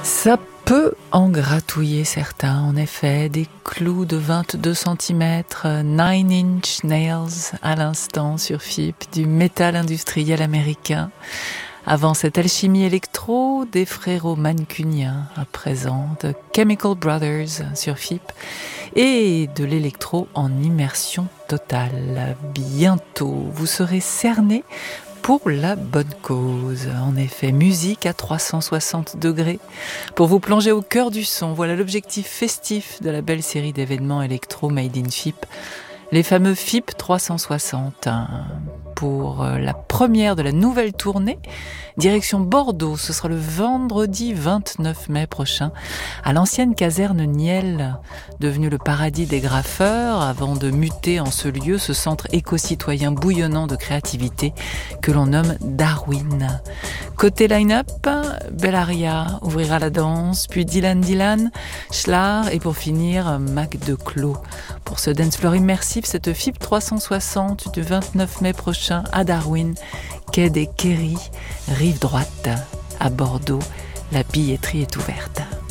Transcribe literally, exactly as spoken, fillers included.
Ça peut en gratouiller certains, en effet, des clous de vingt-deux centimètres, nine inch nails à l'instant sur F I P, du métal industriel américain. Avant cette alchimie électro, des frérots mancuniens à présent, de Chemical Brothers sur F I P, et de l'électro en immersion totale. Bientôt, vous serez cernés pour la bonne cause. En effet, musique à trois cent soixante degrés. Pour vous plonger au cœur du son, voilà l'objectif festif de la belle série d'événements électro made in F I P. Les fameux F I P trois cent soixante. Pour la première de la nouvelle tournée, direction Bordeaux, ce sera le vendredi vingt-neuf mai prochain, à l'ancienne caserne Niel, devenue le paradis des graffeurs, avant de muter en ce lieu, ce centre éco-citoyen bouillonnant de créativité que l'on nomme Darwin. Côté line-up, Bellaria ouvrira la danse, puis Dylan Dylan, Schlar et pour finir Mac Declos. Pour ce dance floor immersif, cette F I P trois cent soixante du vingt-neuf mai prochain à Darwin, quai des Queries, rive droite, à Bordeaux, la billetterie est ouverte.